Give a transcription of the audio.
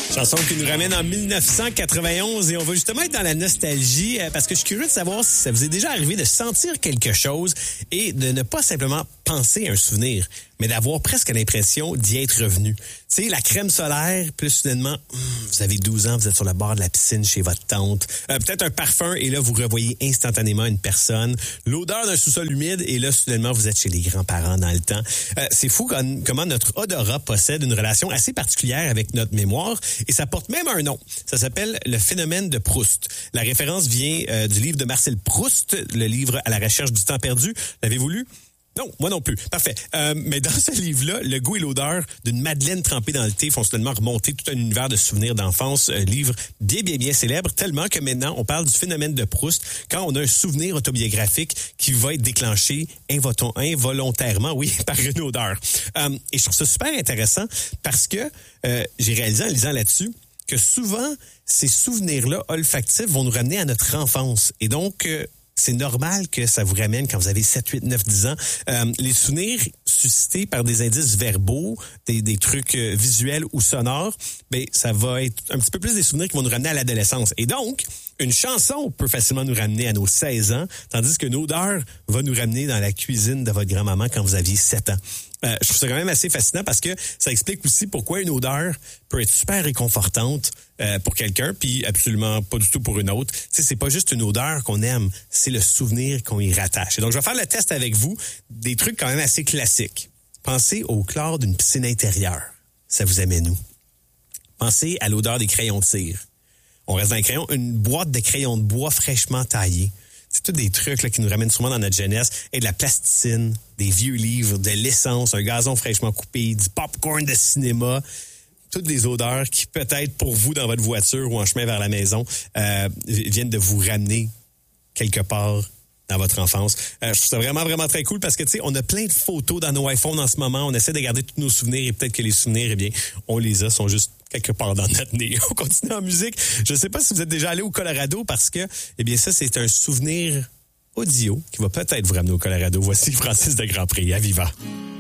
Chanson qui nous ramène en 1991 et on va justement être dans la nostalgie parce que je suis curieux de savoir si ça vous est déjà arrivé de sentir quelque chose et de ne pas simplement penser à un souvenir, mais d'avoir presque l'impression d'y être revenu. Tu sais, la crème solaire, plus soudainement, vous avez 12 ans, vous êtes sur le bord de la piscine chez votre tante. Peut-être un parfum et là, vous revoyez instantanément une personne. L'odeur d'un sous-sol humide et là, soudainement, vous êtes chez les grands-parents dans le temps. C'est fou comment notre odorat possède une relation assez particulière avec notre mémoire et ça porte même un nom. Ça s'appelle le phénomène de Proust. La référence vient du livre de Marcel Proust, le livre À la recherche du temps perdu. L'avez-vous lu? Non, moi non plus. Parfait. Mais dans ce livre-là, le goût et l'odeur d'une madeleine trempée dans le thé font soudainement remonter tout un univers de souvenirs d'enfance. Un livre bien célèbre, tellement que maintenant, on parle du phénomène de Proust quand on a un souvenir autobiographique qui va être déclenché involontairement, par une odeur. Et je trouve ça super intéressant parce que j'ai réalisé en lisant là-dessus que souvent, ces souvenirs-là olfactifs vont nous ramener à notre enfance. Et donc, c'est normal que ça vous ramène quand vous avez 7, 8, 9, 10 ans. Les souvenirs suscités par des indices verbaux, des trucs visuels ou sonores, ça va être un petit peu plus des souvenirs qui vont nous ramener à l'adolescence. Et donc, une chanson peut facilement nous ramener à nos 16 ans, tandis qu'une odeur va nous ramener dans la cuisine de votre grand-maman quand vous aviez 7 ans. Je trouve ça quand même assez fascinant parce que ça explique aussi pourquoi une odeur peut être super réconfortante pour quelqu'un, puis absolument pas du tout pour une autre. Tu sais, c'est pas juste une odeur qu'on aime, c'est le souvenir qu'on y rattache. Et donc, je vais faire le test avec vous, des trucs quand même assez classiques. Pensez au chlore d'une piscine intérieure. Ça vous amène où? Pensez à l'odeur des crayons de cire. On reste dans les crayons, une boîte de crayons de bois fraîchement taillés. C'est tous des trucs là, qui nous ramènent sûrement dans notre jeunesse. Et de la plasticine, des vieux livres, de l'essence, un gazon fraîchement coupé, du popcorn de cinéma. Toutes les odeurs qui, peut-être pour vous, dans votre voiture ou en chemin vers la maison, viennent de vous ramener quelque part dans votre enfance. Je trouve ça vraiment très cool parce que, tu sais, on a plein de photos dans nos iPhones en ce moment. On essaie de garder tous nos souvenirs et peut-être que les souvenirs, on les a, sont juste quelque part dans notre nez. On continue en musique. Je ne sais pas si vous êtes déjà allé au Colorado parce que, ça, c'est un souvenir audio qui va peut-être vous ramener au Colorado. Voici Francis de Grandpré à Viva.